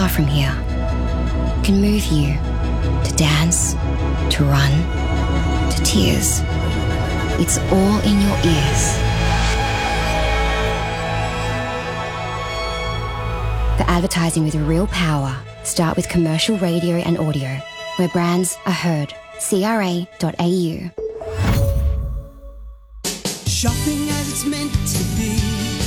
far from here can move you to dance, to run, to tears. It's all in your ears. For advertising with real power, start with commercial radio and audio, where brands are heard. CRA.au. Shopping as it's meant to be.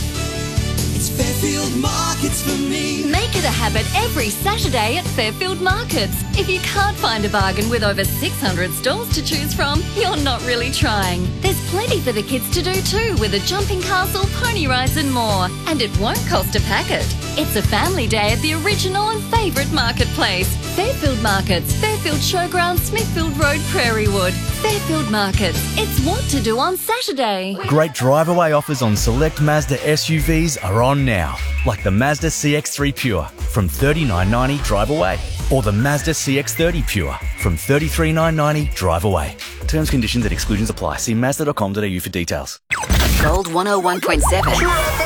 It's Fairfield Markets for me. Make it a habit every Saturday at Fairfield Markets. If you can't find a bargain with over 600 stalls to choose from, you're not really trying. There's plenty for the kids to do too, with a jumping castle, pony rides and more. And it won't cost a packet. It's a family day at the original and favourite marketplace. Fairfield Markets, Fairfield Showground, Smithfield Road, Prairie Wood. Fairfield Markets. It's what to do on Saturday. Great drive-away offers on select Mazda SUVs are on now, like the Mazda CX-3 Pure from $39.90 drive away, or the Mazda CX-30 Pure from $33,990 drive away. Terms, conditions and exclusions apply. See Mazda.com.au for details. Gold 101.7.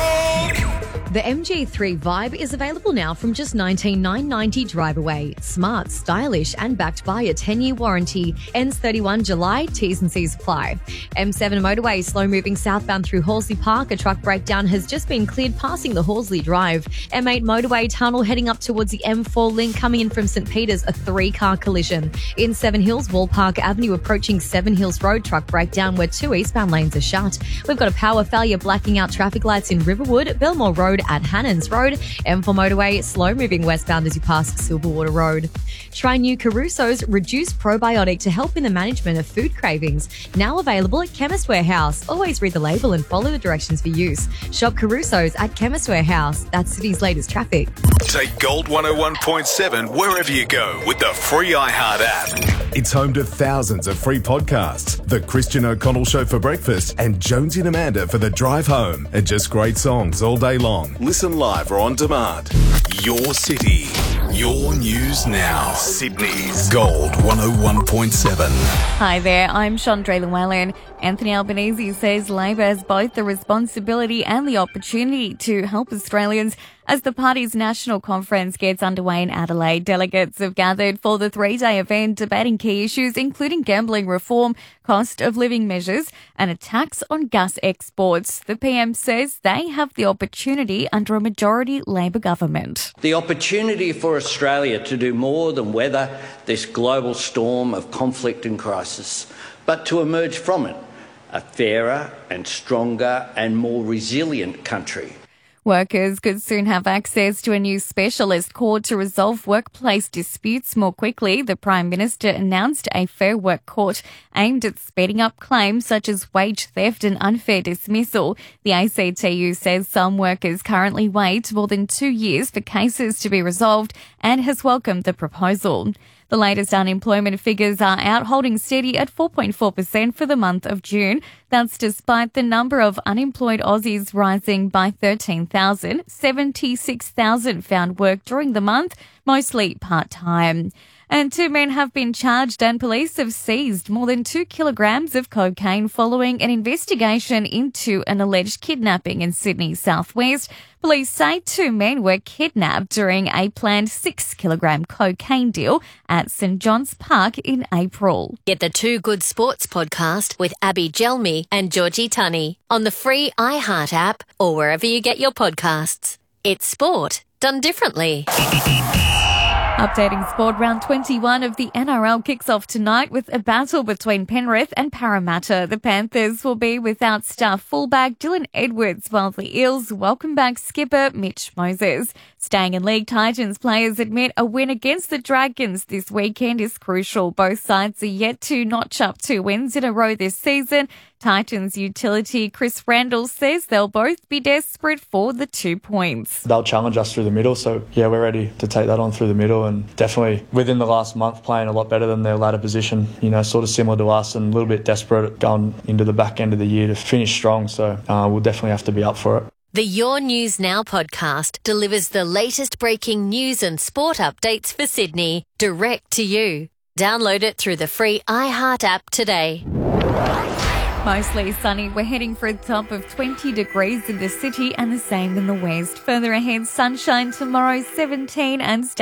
The MG3 Vibe is available now from just $19,990 drive away. Smart, stylish and backed by a 10-year warranty. Ends 31 July, T's and C's apply. M7 motorway slow moving southbound through Horsley Park. A truck breakdown has just been cleared passing the Horsley Drive. M8 motorway tunnel heading up towards the M4 link coming in from St Peters, a 3-car collision. In Seven Hills, Wallpark Avenue approaching Seven Hills Road, truck breakdown where 2 eastbound lanes are shut. We've got a power failure blacking out traffic lights in Riverwood, Belmore Road at Hannons Road. M4 motorway slow moving westbound as you pass Silverwater Road. Try new Caruso's Reduced Probiotic to help in the management of food cravings. Now available at Chemist Warehouse. Always read the label and follow the directions for use. Shop Caruso's at Chemist Warehouse. That's City's latest traffic. Take Gold 101.7 wherever you go with the free iHeart app. It's home to thousands of free podcasts. The Christian O'Connell Show for breakfast and Jonesy and Amanda for the drive home. And just great songs all day long. Listen live or on demand. Your city, your news now. Sydney's Gold 101.7. Hi there, I'm Chandra Llewellyn. Anthony Albanese says Labor has both the responsibility and the opportunity to help Australians as the party's national conference gets underway in Adelaide. Delegates have gathered for the 3-day event debating key issues including gambling reform, cost of living measures and a tax on gas exports. The PM says they have the opportunity under a majority Labor government. The opportunity for Australia to do more than weather this global storm of conflict and crisis, but to emerge from it a fairer and stronger and more resilient country. Workers could soon have access to a new specialist court to resolve workplace disputes more quickly. The Prime Minister announced a Fair Work Court aimed at speeding up claims such as wage theft and unfair dismissal. The ACTU says some workers currently wait more than 2 years for cases to be resolved and has welcomed the proposal. The latest unemployment figures are out, holding steady at 4.4% for the month of June. That's despite the number of unemployed Aussies rising by 13,000. 76,000 found work during the month, mostly part-time. And 2 men have been charged and police have seized more than 2 kilograms of cocaine following an investigation into an alleged kidnapping in Sydney's southwest. Police say 2 men were kidnapped during a planned 6-kilogram cocaine deal at St John's Park in April. Get the Two Good Sports podcast with Abby Gelmi and Georgie Tunney on the free iHeart app or wherever you get your podcasts. It's sport done differently. Updating sport, round 21 of the NRL kicks off tonight with a battle between Penrith and Parramatta. The Panthers will be without star fullback Dylan Edwards, while the Eels welcome back skipper Mitch Moses. Staying in league, Titans players admit a win against the Dragons this weekend is crucial. Both sides are yet to notch up 2 wins in a row this season. Titans utility Chris Randall says they'll both be desperate for the 2 points. They'll challenge us through the middle, so yeah, we're ready to take that on through the middle, and definitely within the last month playing a lot better than their ladder position, sort of similar to us and a little bit desperate going into the back end of the year to finish strong, so we'll definitely have to be up for it. The Your News Now podcast delivers the latest breaking news and sport updates for Sydney direct to you. Download it through the free iHeart app today. Mostly sunny. We're heading for a top of 20 degrees in the city and the same in the west. Further ahead, sunshine tomorrow, 17 and